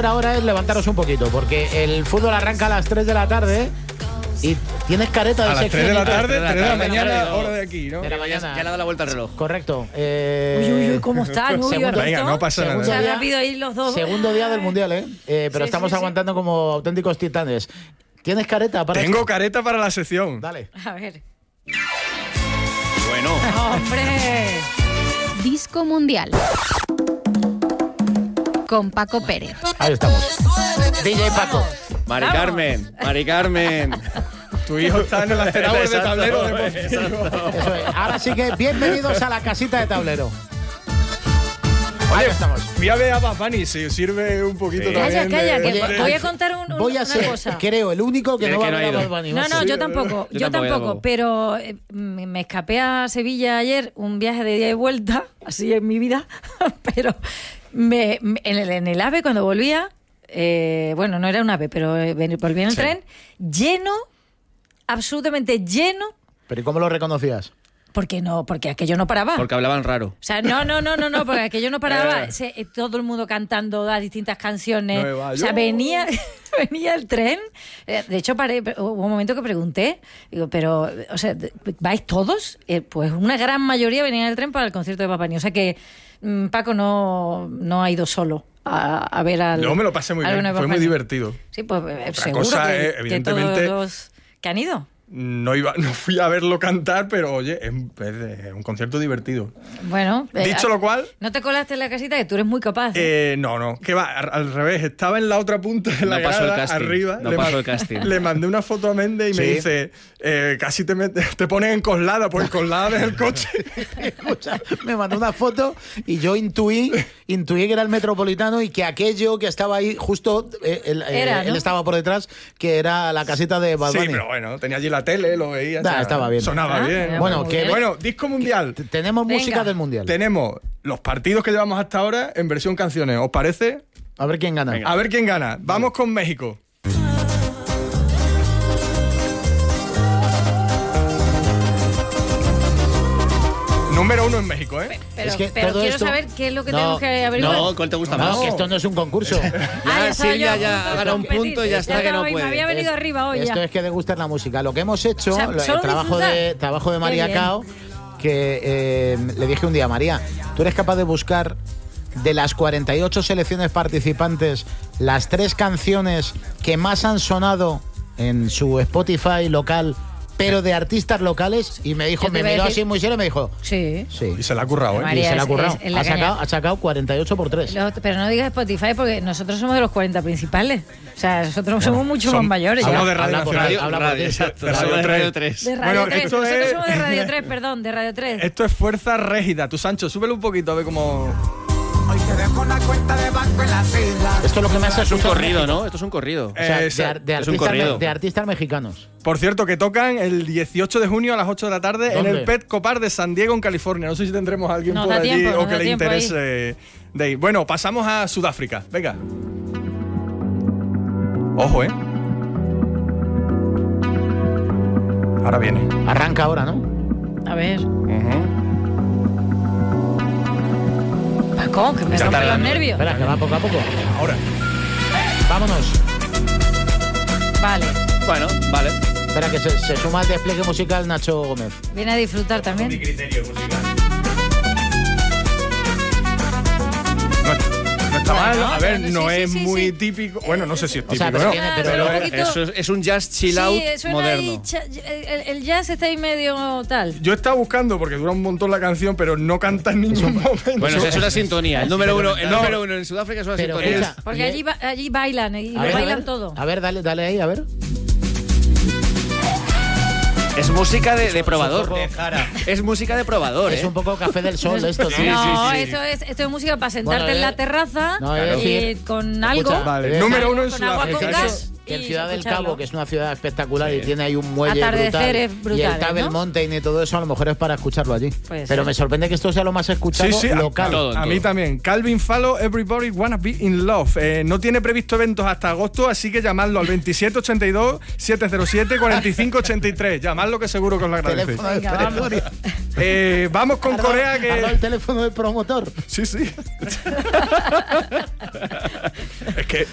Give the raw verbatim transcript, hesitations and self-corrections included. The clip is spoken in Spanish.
hacer ahora es levantaros un poquito, porque el fútbol arranca a las tres de la tarde y tienes careta de a las tres de la tarde, tres de la mañana, no. hora de aquí, ¿no? De la mañana. Ya le ha dado la vuelta al reloj. Correcto. Eh, Uy, uy, uy, ¿cómo están? Uy, segundo, venga, no pasa nada. segundo O sea, día, rápido ahí los dos. segundo día del Mundial, ¿eh? eh pero Sí, estamos sí, sí. aguantando como auténticos titanes. ¿Tienes careta para Tengo esto? careta para la sección. Dale. A ver. Bueno. ¡Hombre! Disco Mundial. Con Paco Pérez. Ahí estamos. D J Paco. Mari Vamos. Carmen, Mari Carmen. Tu hijo está en el asteroide de Exacto, tablero deportivo. exacto. Eso es. Ahora sí que bienvenidos a la casita de tablero. Ahí estamos. Fui a ver a Bad Bunny, si sirve un poquito Sí. también. Calla, calla, de- que Oye, voy a al- contar un, un- Voy a una ser, cosa. creo, el único que El no que va a no ha ver a ido. Bad Bunny. No, no, Sí, yo tampoco, yo yo tampoco, tampoco, tampoco. pero eh, me me escapé a Sevilla ayer, un viaje de ida y vuelta, así en mi vida, pero me, me- en, el, en el AVE cuando volvía, eh, bueno, no era un AVE, pero eh, ven- volví en el Sí. tren, lleno, absolutamente lleno, ¿Pero y cómo lo reconocías? porque no, porque aquello no paraba. Porque hablaban raro. O sea, no, no, no, no, no, porque aquello no paraba. Eh. Se- eh, todo el mundo cantando las distintas canciones. Nueva O sea, York. venía, venía el tren. Eh, De hecho, paré, hubo un momento que pregunté, digo, pero, o sea, ¿vais todos? Eh, pues una gran mayoría venía en el tren para el concierto de Papá Niño. O sea que mm, Paco no, no ha ido solo a, a ver al. Yo me lo pasé muy al bien, bueno de fue Papá muy Niño. divertido. Sí, pues eh, Otra seguro cosa que, es, que evidentemente- todos los que han ido. No iba, no fui a verlo cantar, pero oye, es, es un concierto divertido. Bueno. eh, Dicho lo cual, ¿no te colaste en la casita? Que tú eres muy capaz. eh, no, no, que va, al, al revés, estaba en la otra punta de la No pasó el grada, casting, arriba. no le, pasó ma- el casting. le mandé una foto a Méndez y me Sí. dice, eh, casi te, met- te pones en Coslada, pues Coslada ves el coche. Escucha, me mandó una foto y yo intuí, intuí que era el Metropolitano y que aquello que estaba ahí justo, eh, él, eh, Era, ¿no? él estaba por detrás, que era la casita de Bad Sí, Bunny. pero bueno, tenía allí la tele, lo veía. Da, estaba bien. Sonaba Ah, bien. mira, Bueno, muy que- bien. Bueno, disco mundial. T- Tenemos Venga. música del Mundial. Tenemos los partidos que llevamos hasta ahora en versión canciones. ¿Os parece? A ver quién gana. Venga. A ver quién gana. Vamos con México. Número uno en México, ¿eh? Pero, Es que pero todo quiero esto- saber qué es lo que No, tenemos que averiguar. No, ¿cuál te gusta No, más? que esto no es un concurso. Ah, Ya estaba Silvia yo a ya punto de ha ganado un competir. punto y ya está que estaba no hoy, puede. Me había venido Es- arriba hoy Esto ya. es que degustar la música. Lo que hemos hecho, O sea, el solo trabajo disfrutar. de, trabajo de Qué María bien. Cao, que eh, le dije un día, María, ¿tú eres capaz de buscar de las cuarenta y ocho selecciones participantes las tres canciones que más han sonado en su Spotify local, pero de artistas locales? Y me dijo, Yo te me iba a miró decir- así muy serio y me dijo, Sí. sí. Y se la ha currado, ¿eh? María, Y se le ha es- currado. es- es la Ha caña. sacado, ha sacado cuarenta y ocho por tres. Lo- pero no digas Spotify porque nosotros somos de los cuarenta principales. O sea, nosotros somos mucho son- más mayores. somos ya. de Radio Habla por Nacional. radio, habla por Radio, ti. exacto. De Radio Somos de Radio tres. tres. De Radio Bueno, tres. esto Nosotros es- somos de Radio tres, perdón, de Radio tres. Esto es Fuerza Régida. Tú, Sancho, súbelo un poquito a ver cómo... Hoy te dejo una cuenta de banco en las islas. Esto es lo que me hace Es un escuchar corrido, México. ¿no? Esto es un corrido. O sea, Eh, de, ar- de es un artistas, corrido. de artistas mexicanos. Por cierto, que tocan el dieciocho de junio a las ocho de la tarde ¿Dónde? en el Petco Park de San Diego, en California. No sé si tendremos a alguien Nos por da allí tiempo, o nos que da le tiempo interese de ir. Bueno, pasamos a Sudáfrica. Venga. Ojo, ¿eh? Ahora viene. Arranca ahora, ¿no? A ver. Ujú. Paco, que me Está rompe los tardando. nervios. Espera, que va poco a poco. Ahora. Vámonos. Vale. Bueno, vale. Espera, que se, se suma al despliegue musical Nacho Gómez. Viene a disfrutar también. No, no está mal. Bueno, A ver, pero no sí, sí, es sí, muy sí. típico. Bueno, no sé si es O típico, sea, pero ¿no? tiene- pero pero lo- un poquito- Eso es, es un jazz chill out Sí, suena moderno. ahí cha- el, el jazz está ahí medio tal. Yo estaba buscando porque dura un montón la canción, pero no canta en ningún momento. Bueno, es una sintonía. El número uno, el No. número uno en Sudáfrica es una Pero sintonía. escucha, Porque y- allí, ba- allí bailan y a lo ver, a bailan ver, todo. A ver, dale, dale ahí, a ver. Es música de, de probador. poco- Es música de probador, Es ¿eh? un poco Café del Sol esto, ¿no? Sí, no, sí, sí. Esto, es, esto es música para sentarte Bueno, en eh, la terraza no, es y decir, con escucha, algo. Vale, Eh, número uno en con agua Sudáfrica. con Eso- gas. Que en y Ciudad del escucharlo. Cabo, que es una ciudad espectacular y tiene ahí un muelle Atardeceres brutal, y el brutales, Table ¿no? Mountain y todo eso, a lo mejor es para escucharlo allí. Puede Pero ser. me sorprende que esto sea lo más escuchado Sí, sí, a- local. todo. A mí también. Calvin Fallo, Everybody Wanna Be in Love. Eh, no tiene previsto eventos hasta agosto, así que llamadlo al veintisiete ochenta y dos, setecientos siete, cuarenta y cinco ochenta y tres. Llamadlo que seguro que os lo agradecéis. Teléfono de Venga, vamos. Pretoria. Eh, vamos con Arroba- Corea arroba el que... teléfono del promotor. Sí, sí. Es que